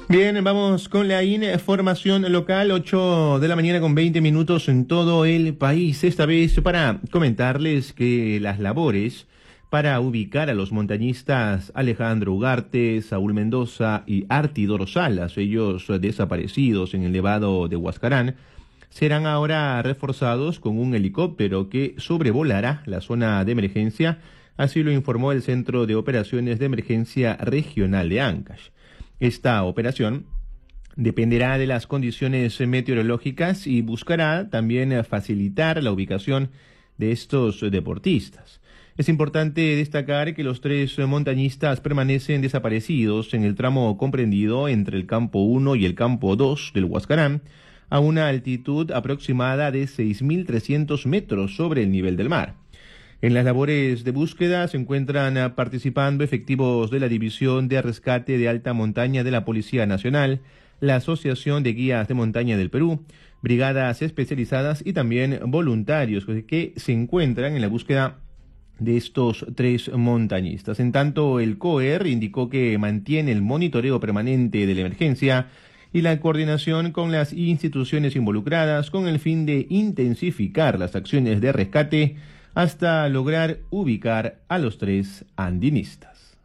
Bien, vamos con la información local, 8 de la mañana con 20 minutos en todo el país. Esta vez para comentarles que las labores para ubicar a los montañistas Alejandro Ugarte, Saúl Mendoza y Artidoro Salas, ellos desaparecidos en el Nevado de Huascarán, serán ahora reforzados con un helicóptero que sobrevolará la zona de emergencia, así lo informó el Centro de Operaciones de Emergencia Regional de Ancash. Esta operación dependerá de las condiciones meteorológicas y buscará también facilitar la ubicación de estos deportistas. Es importante destacar que los tres montañistas permanecen desaparecidos en el tramo comprendido entre el campo 1 y el campo 2 del Huascarán, a una altitud aproximada de 6.300 metros sobre el nivel del mar. En las labores de búsqueda se encuentran participando efectivos de la División de Rescate de Alta Montaña de la Policía Nacional, la Asociación de Guías de Montaña del Perú, brigadas especializadas y también voluntarios que se encuentran en la búsqueda de estos tres montañistas. En tanto, el COER indicó que mantiene el monitoreo permanente de la emergencia y la coordinación con las instituciones involucradas con el fin de intensificar las acciones de rescate hasta lograr ubicar a los tres andinistas.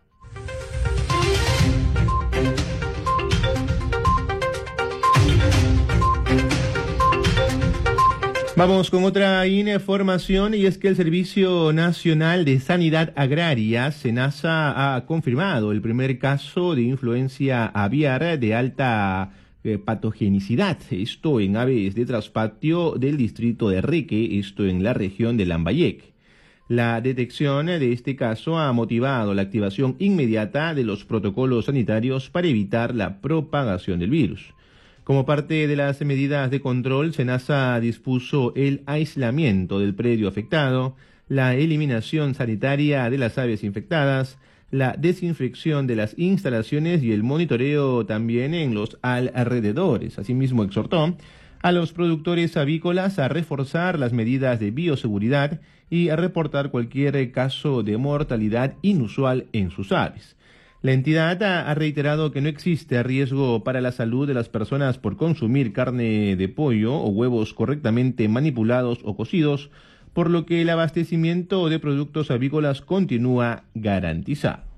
Vamos con otra información y es que el Servicio Nacional de Sanidad Agraria, SENASA, ha confirmado el primer caso de influencia aviar de alta patogenicidad, esto en aves de traspatio del distrito de Reque, esto en la región de Lambayeque. La detección de este caso ha motivado la activación inmediata de los protocolos sanitarios para evitar la propagación del virus. Como parte de las medidas de control, SENASA dispuso el aislamiento del predio afectado, la eliminación sanitaria de las aves infectadas, la desinfección de las instalaciones y el monitoreo también en los alrededores. Asimismo, exhortó a los productores avícolas a reforzar las medidas de bioseguridad y a reportar cualquier caso de mortalidad inusual en sus aves. La entidad ha reiterado que no existe riesgo para la salud de las personas por consumir carne de pollo o huevos correctamente manipulados o cocidos, por lo que el abastecimiento de productos avícolas continúa garantizado.